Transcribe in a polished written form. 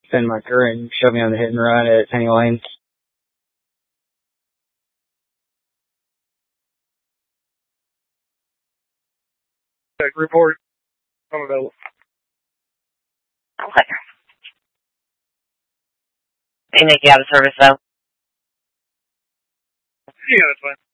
send my crew and shove me on the hit and run at Penny Lane. Report. I'm available. Okay. They make you out of service, though? Yeah, that's fine.